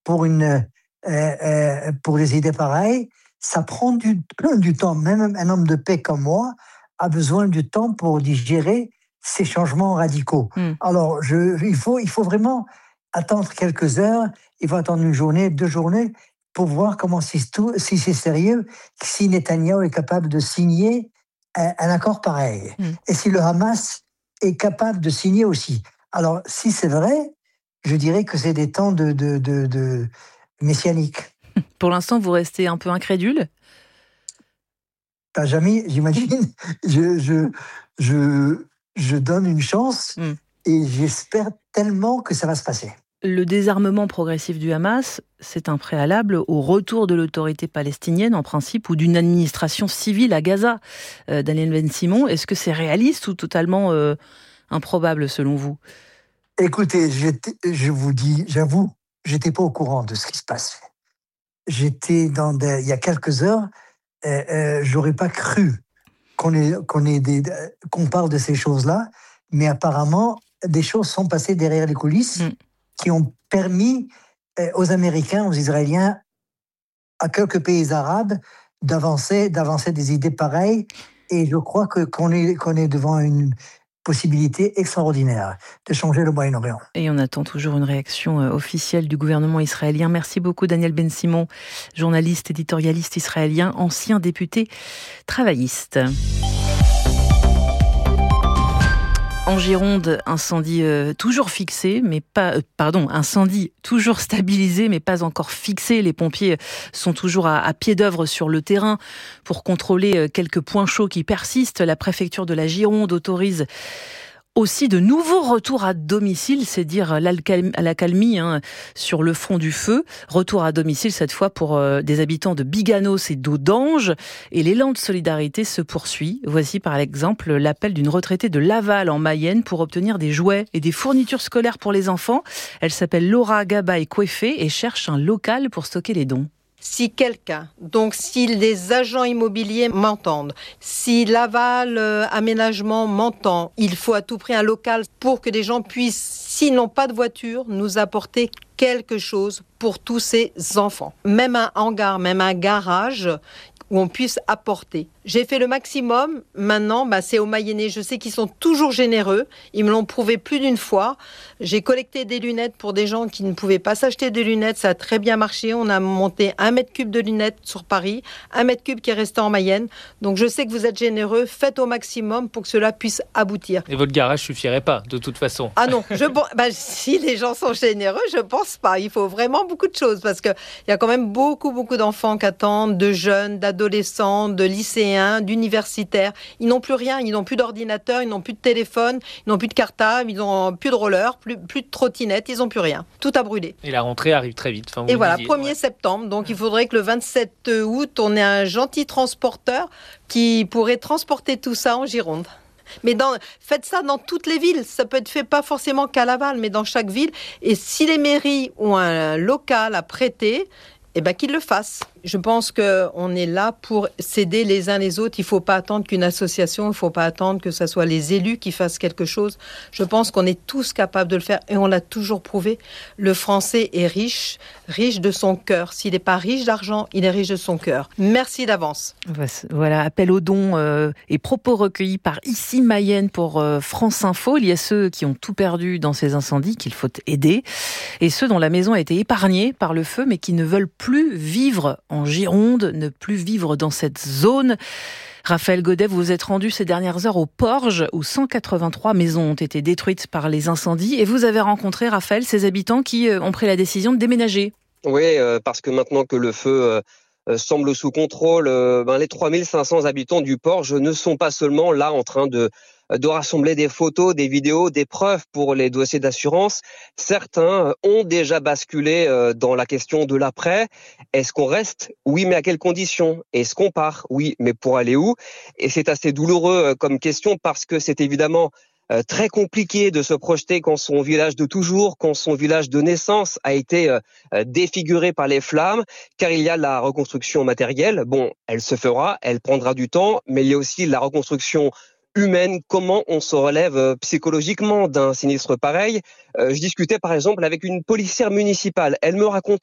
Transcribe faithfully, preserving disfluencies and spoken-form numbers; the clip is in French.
pour, une, euh, euh, pour des idées pareilles. Ça prend du, du temps. Même un homme de paix comme moi a besoin du temps pour digérer ces changements radicaux. Mm. Alors, je, il, faut, il faut vraiment attendre quelques heures, il faut attendre une journée, deux journées, pour voir comment, si, tout, si c'est sérieux, si Netanyahou est capable de signer un, un accord pareil. Mm. Et si le Hamas est capable de signer aussi. Alors, si c'est vrai, je dirais que c'est des temps de, de, de, de messianiques. Pour l'instant, vous restez un peu incrédule ? T'as jamais, j'imagine, je, je, je, je donne une chance mm. et j'espère tellement que ça va se passer. Le désarmement progressif du Hamas, c'est un préalable au retour de l'autorité palestinienne, en principe, ou d'une administration civile à Gaza. Euh, Daniel Ben-Simon, est-ce que c'est réaliste ou totalement euh, improbable, selon vous ? Écoutez, je vous dis, j'avoue, j'étais pas au courant de ce qui se passe. J'étais dans des, il y a quelques heures, euh, euh, j'aurais pas cru qu'on ait, qu'on ait des, qu'on parle de ces choses-là, mais apparemment, des choses sont passées derrière les coulisses mm. qui ont permis euh, aux Américains, aux Israéliens, à quelques pays arabes d'avancer, d'avancer des idées pareilles. Et je crois que qu'on est, qu'on est devant une possibilité extraordinaire de changer le Moyen-Orient. Et on attend toujours une réaction officielle du gouvernement israélien. Merci beaucoup Daniel Ben-Simon, journaliste, éditorialiste israélien, ancien député travailliste. En Gironde, incendie euh, toujours fixé, mais pas, euh, pardon, incendie toujours stabilisé, mais pas encore fixé. Les pompiers sont toujours à, à pied d'œuvre sur le terrain pour contrôler euh, quelques points chauds qui persistent. La préfecture de la Gironde autorise aussi de nouveaux retours à domicile, c'est dire l'accalmie hein, sur le front du feu. Retour à domicile cette fois pour euh, des habitants de Biganos et d'Audange. Et l'élan de solidarité se poursuit. Voici par exemple l'appel d'une retraitée de Laval en Mayenne pour obtenir des jouets et des fournitures scolaires pour les enfants. Elle s'appelle Laura Gabay-Kouefé et cherche un local pour stocker les dons. Si quelqu'un, donc si les agents immobiliers m'entendent, si Laval euh, Aménagement m'entend, il faut à tout prix un local pour que les gens puissent, s'ils n'ont pas de voiture, nous apporter quelque chose pour tous ces enfants. Même un hangar, même un garage où on puisse apporter. J'ai fait le maximum. Maintenant, bah, c'est aux Mayennais. Je sais qu'ils sont toujours généreux. Ils me l'ont prouvé plus d'une fois. J'ai collecté des lunettes pour des gens qui ne pouvaient pas s'acheter des lunettes. Ça a très bien marché. On a monté un mètre cube de lunettes sur Paris, un mètre cube qui est resté en Mayenne. Donc, je sais que vous êtes généreux. Faites au maximum pour que cela puisse aboutir. Et votre garage suffirait pas, de toute façon. Ah non, je, bah, si les gens sont généreux, je pense pas. Il faut vraiment beaucoup de choses parce que il y a quand même beaucoup, beaucoup d'enfants qui attendent, de jeunes, d'adolescents, de lycéens, d'universitaires. Ils n'ont plus rien, ils n'ont plus d'ordinateur, ils n'ont plus de téléphone, ils n'ont plus de cartable, ils n'ont plus de roller, plus, plus de trottinette, ils n'ont plus rien. Tout a brûlé. Et la rentrée arrive très vite. Enfin, et voilà, premier ouais. septembre. Donc, il faudrait que le vingt-sept août, on ait un gentil transporteur qui pourrait transporter tout ça en Gironde. Mais dans, faites ça dans toutes les villes. Ça peut être fait pas forcément qu'à Laval, mais dans chaque ville. Et si les mairies ont un local à prêter, eh ben, qu'ils le fassent. Je pense qu'on est là pour s'aider les uns les autres. Il ne faut pas attendre qu'une association, il ne faut pas attendre que ce soit les élus qui fassent quelque chose. Je pense qu'on est tous capables de le faire et on l'a toujours prouvé. Le Français est riche, riche de son cœur. S'il n'est pas riche d'argent, il est riche de son cœur. Merci d'avance. Voilà, appel aux dons euh, et propos recueillis par Ici Mayenne pour euh, France Info. Il y a ceux qui ont tout perdu dans ces incendies qu'il faut aider et ceux dont la maison a été épargnée par le feu mais qui ne veulent plus vivre en Gironde, ne plus vivre dans cette zone. Raphaël Godet, vous vous êtes rendu ces dernières heures au Porge, où cent quatre-vingt-trois maisons ont été détruites par les incendies. Et vous avez rencontré, Raphaël, ces habitants qui ont pris la décision de déménager. Oui, euh, parce que maintenant que le feu euh, semble sous contrôle, euh, ben, les trois mille cinq cents habitants du Porge ne sont pas seulement là en train de de rassembler des photos, des vidéos, des preuves pour les dossiers d'assurance. Certains ont déjà basculé dans la question de l'après. Est-ce qu'on reste ? Oui, mais à quelles conditions ? Est-ce qu'on part ? Oui, mais pour aller où ? Et c'est assez douloureux comme question parce que c'est évidemment très compliqué de se projeter quand son village de toujours, quand son village de naissance a été défiguré par les flammes, car il y a la reconstruction matérielle. Bon, elle se fera, elle prendra du temps, mais il y a aussi la reconstruction humaine, comment on se relève psychologiquement d'un sinistre pareil. Euh, je discutais par exemple avec une policière municipale. Elle me racontait